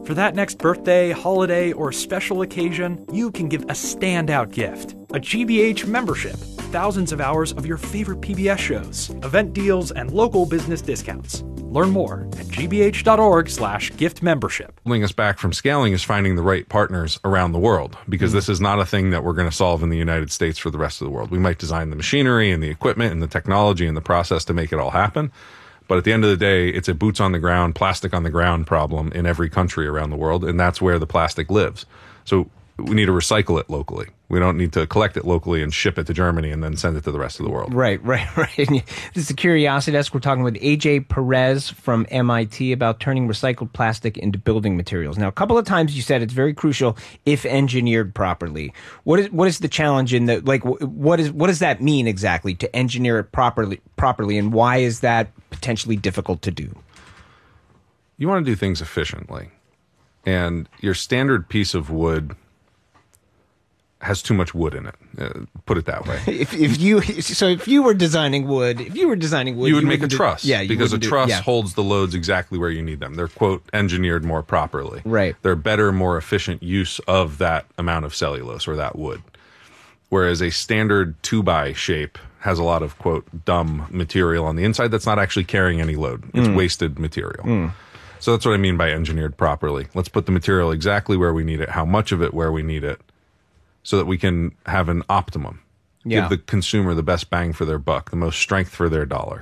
For that next birthday, holiday, or special occasion, you can give a standout gift. A GBH membership. Thousands of hours of your favorite PBS shows, event deals, and local business discounts. Learn more at gbh.org/gift membership. Holding us back from scaling is finding the right partners around the world, because this is not a thing that we're going to solve in the United States for the rest of the world. We might design the machinery and the equipment and the technology and the process to make it all happen. But at the end of the day, it's a boots on the ground, plastic on the ground problem in every country around the world. And that's where the plastic lives. So we need to recycle it locally. We don't need to collect it locally and ship it to Germany and then send it to the rest of the world. Right. This is the Curiosity Desk. We're talking with AJ Perez from MIT about turning recycled plastic into building materials. Now, a couple of times you said it's very crucial if engineered properly. What is the challenge in the, like, what does that mean exactly, to engineer it properly, and why is that potentially difficult to do? You want to do things efficiently. And your standard piece of wood has too much wood in it. Put it that way. If you were designing wood, you would make a truss. Because a truss holds the loads exactly where you need them. They're, quote, engineered more properly. Right. They're better, more efficient use of that amount of cellulose or that wood. Whereas a standard 2x shape has a lot of, quote, dumb material on the inside that's not actually carrying any load. It's wasted material. So that's what I mean by engineered properly. Let's put the material exactly where we need it, how much of it where we need it, so that we can have an optimum. Give the consumer the best bang for their buck, the most strength for their dollar.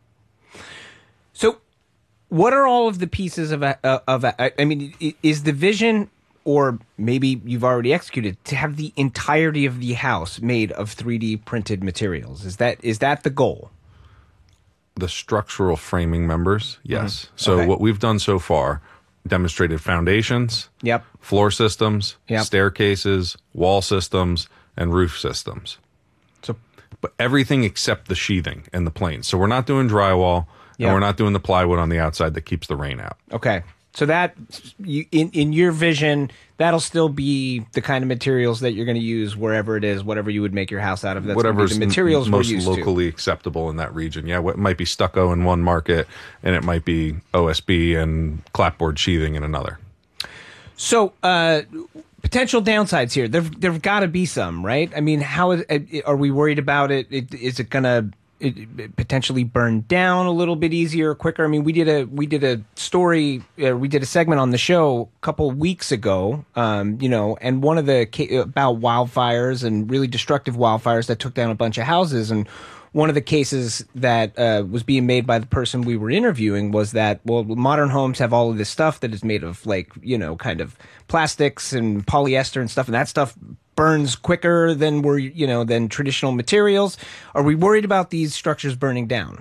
So what are all of the pieces is the vision, or maybe you've already executed, to have the entirety of the house made of 3D printed materials? Is that the goal? The structural framing members, yes. So what we've done so far, demonstrated foundations, floor systems, staircases, wall systems, and roof systems. But everything except the sheathing and the planes. So we're not doing drywall, and we're not doing the plywood on the outside that keeps the rain out. Okay. So that, in your vision, that'll still be the kind of materials that you're going to use wherever it is, whatever you would make your house out of. That's whatever's the materials most we're used locally acceptable in that region. Yeah, it might be stucco in one market, and it might be OSB and clapboard sheathing in another. So, potential downsides here. There've got to be some, right? I mean, are we worried about it? Is it going to potentially burn down a little bit easier, quicker? I mean, we did a story, we did a segment on the show a couple weeks ago, and one of the about wildfires and really destructive wildfires that took down a bunch of houses. And one of the cases that was being made by the person we were interviewing was that, well, modern homes have all of this stuff that is made of, like, kind of plastics and polyester and stuff, and that stuff burns quicker than than traditional materials. Are we worried about these structures burning down?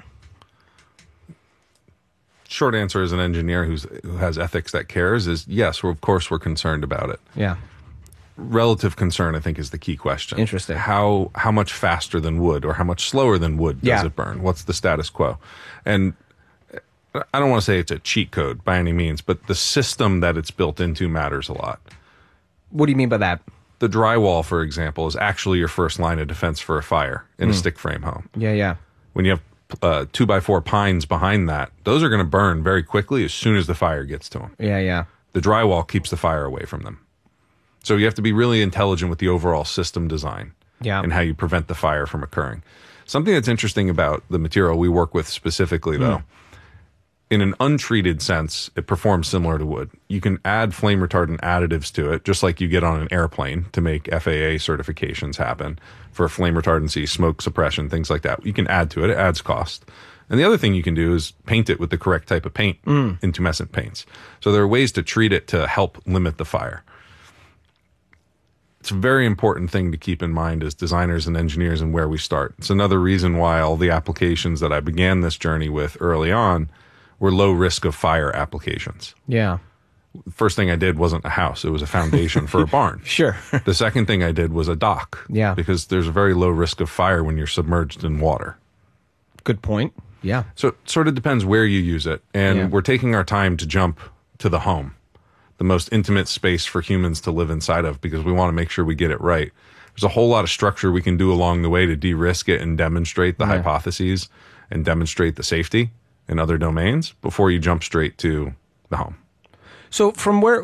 Short answer, as an engineer who has ethics that cares, is yes. Of course, we're concerned about it. Yeah. Relative concern, I think, is the key question. Interesting. How much faster than wood, or how much slower than wood does it burn? What's the status quo? And I don't want to say it's a cheat code by any means, but the system that it's built into matters a lot. What do you mean by that? The drywall, for example, is actually your first line of defense for a fire in a stick frame home. Yeah. When you have 2x4 pines behind that, those are going to burn very quickly as soon as the fire gets to them. Yeah. The drywall keeps the fire away from them. So you have to be really intelligent with the overall system design and how you prevent the fire from occurring. Something that's interesting about the material we work with specifically, though, in an untreated sense, it performs similar to wood. You can add flame retardant additives to it, just like you get on an airplane to make FAA certifications happen for flame retardancy, smoke suppression, things like that. You can add to it. It adds cost. And the other thing you can do is paint it with the correct type of paint, intumescent paints. So there are ways to treat it to help limit the fire. It's a very important thing to keep in mind as designers and engineers and where we start. It's another reason why all the applications that I began this journey with early on were low risk of fire applications. Yeah. First thing I did wasn't a house. It was a foundation for a barn. Sure. The second thing I did was a dock. Yeah. Because there's a very low risk of fire when you're submerged in water. Good point. Yeah. So it sort of depends where you use it. And we're taking our time to jump to the home, the most intimate space for humans to live inside of, because we want to make sure we get it right. There's a whole lot of structure we can do along the way to de-risk it and demonstrate the hypotheses and demonstrate the safety in other domains before you jump straight to the home. So from where